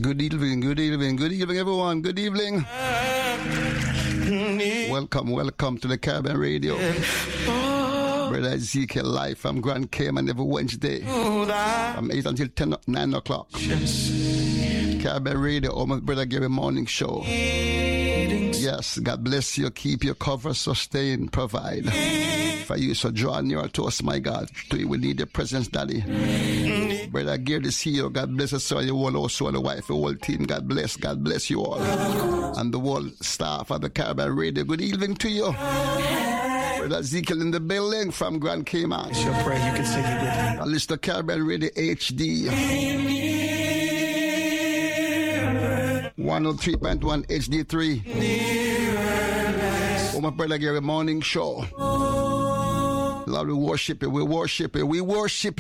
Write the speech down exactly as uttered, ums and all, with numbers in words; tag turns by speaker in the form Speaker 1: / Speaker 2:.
Speaker 1: Good evening, good evening, good evening, everyone. Good evening. Welcome, welcome to the Caribbean Radio. Brother Ezekiel live from Grand Cayman every Wednesday from eight until ten, nine o'clock. Caribbean Radio, oh, my Brother Gary morning show. Yes, God bless you. Keep your cover, sustain, provide. For you, so draw near to us, my God. To you, we need your presence, Daddy. Brother Gary, see you. God bless us, all your whole household, the wife, the whole team. God bless, God bless you all. And the whole staff of the Caribbean Radio. Good evening to you. Brother Ezekiel in the building from Grand Cayman.
Speaker 2: It's your prayer, you can sing it with me.
Speaker 1: A list of Caribbean Radio H D. one oh three point one H D three. Oh, my Brother Gary morning show. Lord, we worship you, we worship you, we worship you.